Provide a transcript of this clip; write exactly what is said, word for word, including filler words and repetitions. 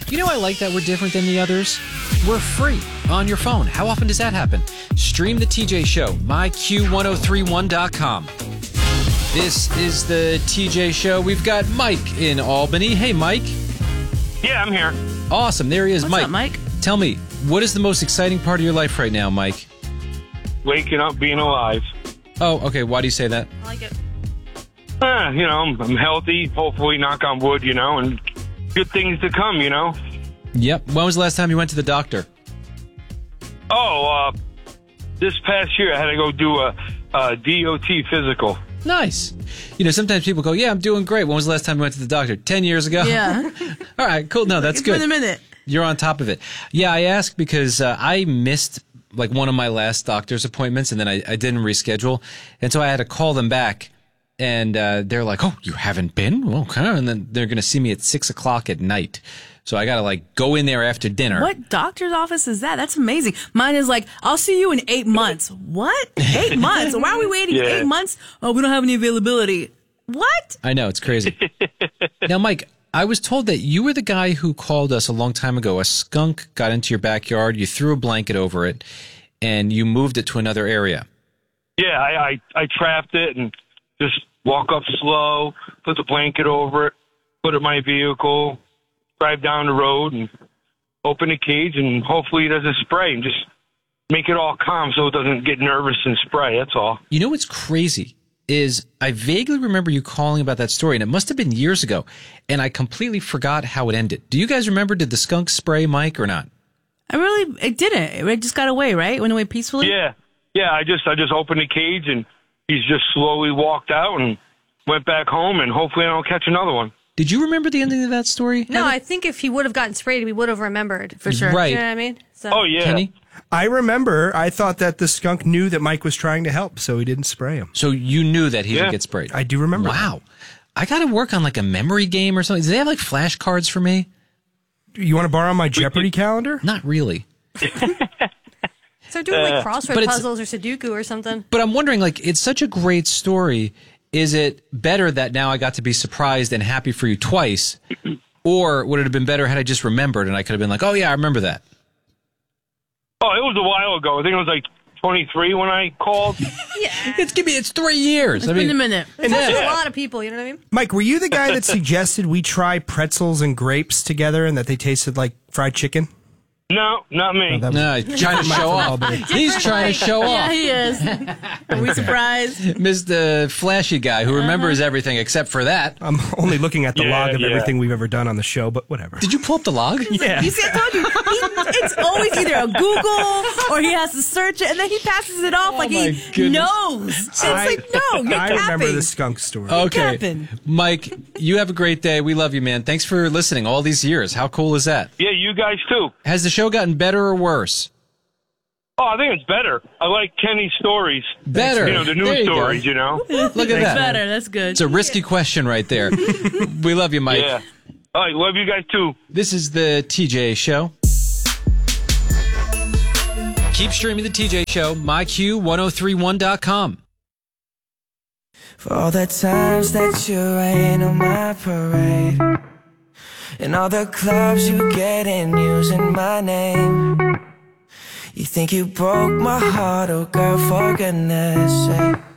You know, I like that we're different than the others. We're free on your phone. How often does that happen? Stream the T J Show, my Q ten thirty-one dot com. This is the T J Show. We've got Mike in Albany. Hey, Mike. Yeah, I'm here. Awesome. There he is, What's Mike. up, Mike? Tell me, what is the most exciting part of your life right now, Mike? Waking up, being alive. Oh, okay. Why do you say that? I like it. Uh, you know, I'm, I'm healthy, hopefully, knock on wood, you know, and good things to come, you know. Yep. When was the last time you went to the doctor? Oh, uh, this past year I had to go do a, a D O T physical. Nice. You know, sometimes people go, yeah, I'm doing great. When was the last time you went to the doctor? Ten years ago? Yeah. All right, cool. No, that's It's good. been a minute. You're on top of it. Yeah, I asked because uh, I missed like one of my last doctor's appointments, and then I, I didn't reschedule. And so I had to call them back, and uh, they're like, oh, you haven't been? Okay. And then they're going to see me at six o'clock at night. So I got to like go in there after dinner. What doctor's office is that? That's amazing. Mine is like, I'll see you in eight months. What? Eight months? Why are we waiting Yeah. eight months? Oh, we don't have any availability. What? I know, it's crazy. Now, Mike, I was told that you were the guy who called us a long time ago. A skunk got into your backyard, you threw a blanket over it, and you moved it to another area. Yeah, I, I, I trapped it and just walk up slow, put the blanket over it, put it in my vehicle, drive down the road and open the cage, and hopefully it doesn't spray, and just make it all calm so it doesn't get nervous and spray. That's all. You know what's crazy is I vaguely remember you calling about that story, and it must have been years ago, and I completely forgot how it ended. Do you guys remember, did the skunk spray Mike or not? I really, it didn't. It just got away, right? It went away peacefully? Yeah, yeah. I just I just opened the cage, and he's just slowly walked out and went back home, and hopefully I don't catch another one. Did you remember the ending of that story? No, Heather? I think if he would have gotten sprayed, we would have remembered. For sure. Right. You know what I mean? So. Oh yeah. Kenny? I remember I thought that the skunk knew that Mike was trying to help, so he didn't spray him. So you knew that he Yeah. would get sprayed? I do remember. Wow. I got to work on like a memory game or something. Do they have like flashcards for me? that. You want to borrow my Jeopardy calendar? Not really. So doing like crossword but it's- puzzles or Sudoku or something. But I'm wondering, like, it's such a great story. Is it better that now I got to be surprised and happy for you twice? Or would it have been better had I just remembered and I could have been like, oh, yeah, I remember that? Oh, it was a while ago. I think it was like twenty-three when I called. Yeah. It's give me it's three years. It's I been mean, a minute. It's also Yeah. a lot of people, you know what I mean? Mike, were you the guy that suggested we try pretzels and grapes together and that they tasted like fried chicken? No, not me. that was- no, he's trying to show off. He's trying to show Yeah, off. he is. Are we surprised? Mister Flashy guy who remembers everything except for that. I'm only looking at the Yeah, log of yeah. everything we've ever done on the show, but whatever. Did you pull up the log? Yeah. You see, I told you, he, it's always either a Google or he has to search it, and then he passes it off like my he goodness. knows. It's I- like, no, you're I capping. remember the skunk story. Okay. Captain. Mike, you have a great day. We love you, man. Thanks for listening all these years. How cool is that? Yeah, you guys too. Has the show gotten better or worse? Oh, I think it's better. I like Kenny's stories. Better. You know, the There news you go. stories, you know? Look at that. Better, that's good. It's a risky question right there. We love you, Mike. Yeah. All right, love you guys too. This is the T J Show. Keep streaming the T J Show, my Q ten thirty-one dot com. For all the times that you rain on my parade, and all the clubs you get in using my name. You think you broke my heart, oh girl, for goodness sake.